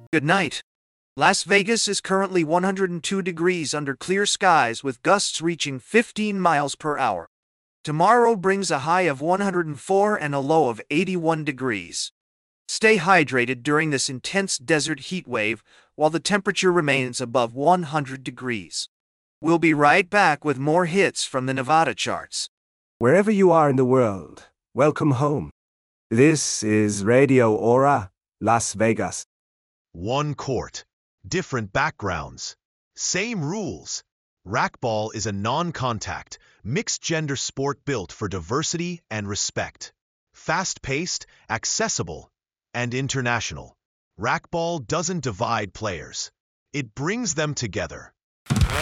Good night. Las Vegas is currently 102 degrees under clear skies with gusts reaching 15 miles per hour. Tomorrow brings a high of 104 and a low of 81 degrees. Stay hydrated during this intense desert heat wave while the temperature remains above 100 degrees. We'll be right back with more hits from the Nevada charts. Wherever you are in the world, welcome home. This is Radio Aura, Las Vegas. One court, different backgrounds, same rules. Racquetball is a non-contact, mixed-gender sport built for diversity and respect. Fast-paced, accessible, and international. Racquetball doesn't divide players. It brings them together.